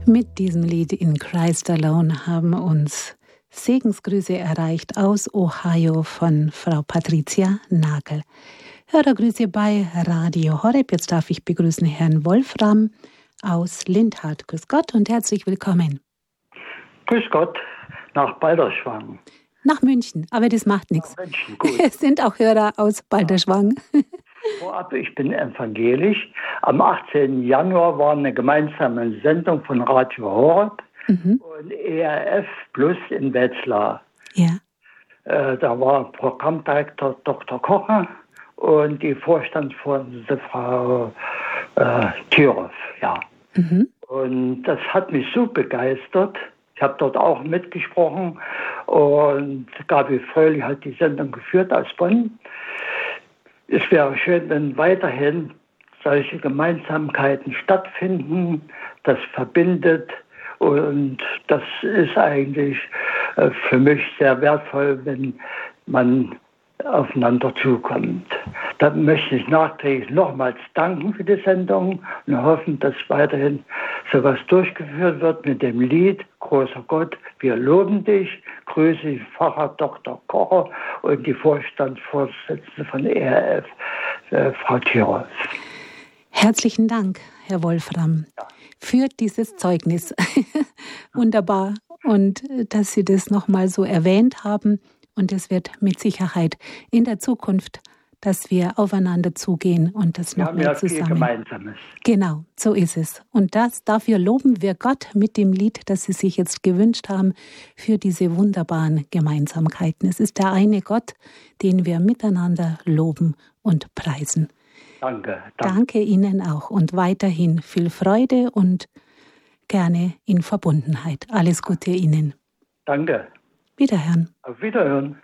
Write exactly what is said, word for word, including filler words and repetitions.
Mit diesem Lied In Christ Alone haben uns Segensgrüße erreicht aus Ohio von Frau Patricia Nagel. Hörergrüße bei Radio Horeb. Jetzt darf ich begrüßen Herrn Wolfram aus Lindhardt. Grüß Gott und herzlich willkommen. Grüß Gott, nach Balderschwang. Nach München, aber das macht nichts. München, gut. Es sind auch Hörer aus Balderschwang. Vorab, ich bin evangelisch. Am achtzehnten Januar war eine gemeinsame Sendung von Radio Horeb mhm. und E R F Plus in Wetzlar. Ja. Äh, da war Programmdirektor Doktor Kocher und die Vorstandsvorsitzende Frau äh, Thiroff. Ja. Mhm. Und das hat mich so begeistert. Ich habe dort auch mitgesprochen und Gabi Fröhlich hat die Sendung geführt aus Bonn. Es wäre schön, wenn weiterhin solche Gemeinsamkeiten stattfinden, das verbindet und das ist eigentlich äh, für mich sehr wertvoll, wenn man aufeinander zukommt. Da möchte ich nachträglich nochmals danken für die Sendung und hoffen, dass weiterhin sowas durchgeführt wird mit dem Lied Großer Gott, wir loben dich. Grüße ich Pfarrer Doktor Kocher und die Vorstandsvorsitzende von E R F, äh, Frau Thiroff. Herzlichen Dank, Herr Wolfram, ja. für dieses Zeugnis. Wunderbar. Und dass Sie das nochmal so erwähnt haben. Und es wird mit Sicherheit in der Zukunft, dass wir aufeinander zugehen und das noch mehr zusammen. Viel Gemeinsames. Genau, so ist es. Und das, dafür loben wir Gott mit dem Lied, das Sie sich jetzt gewünscht haben, für diese wunderbaren Gemeinsamkeiten. Es ist der eine Gott, den wir miteinander loben und preisen. Danke. Danke, danke Ihnen auch und weiterhin viel Freude und gerne in Verbundenheit. Alles Gute Ihnen. Danke. Wiederhören. Auf Wiederhören.